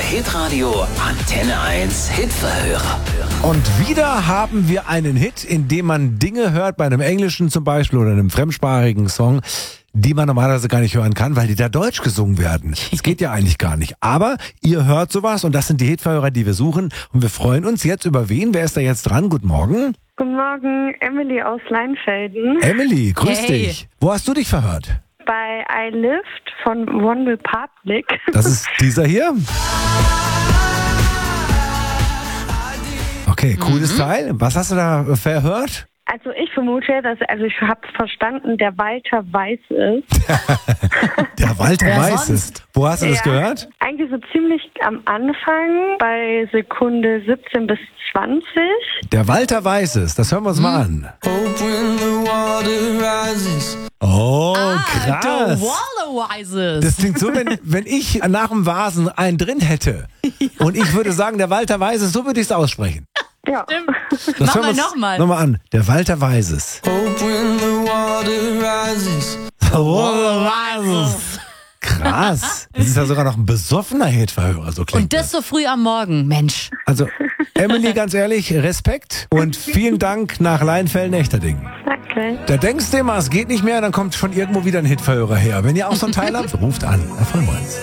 Hitradio Antenne 1 Hitverhörer. Und wieder haben wir einen Hit, in dem man Dinge hört, bei einem englischen zum Beispiel oder einem fremdsprachigen Song, die man normalerweise gar nicht hören kann, weil die da deutsch gesungen werden. Das geht ja eigentlich gar nicht. Aber ihr hört sowas und das sind die Hitverhörer, die wir suchen. Und wir freuen uns jetzt über wen? Wer ist da jetzt dran? Guten Morgen. Guten Morgen, Emily aus Leinfelden. Emily, grüß dich. Wo hast du dich verhört? Bei I Lift von One Republic. Das ist dieser hier? Okay, cooles Teil. Was hast du da verhört? Also ich vermute, ich habe verstanden, der Walter Weiß ist. Der Walter Wer Weiß sonst? ist. Wo hast du das gehört? Eigentlich so ziemlich am Anfang, bei Sekunde 17 bis 20. Der Walter Weiß ist. Das hören wir uns mal an. Oh, krass. The Wallerweises. Das klingt so, wenn ich nach dem Vasen einen drin hätte und ich würde sagen, der Walter Weiß ist, so würde ich es aussprechen. Ja. Das Mach hören wir mal uns nochmal. nochmal an. Der Walter Weiß ist. Krass. Das ist ja sogar noch ein besoffener Hitverhörer, so klingt Und das so früh am Morgen, Mensch. Also, Emily, ganz ehrlich, Respekt und vielen Dank nach Leinfelden-Echterding. Danke. Da denkst du immer, es geht nicht mehr, dann kommt von irgendwo wieder ein Hitverhörer her. Wenn ihr auch so einen Teil habt, ruft an. Da freuen wir uns.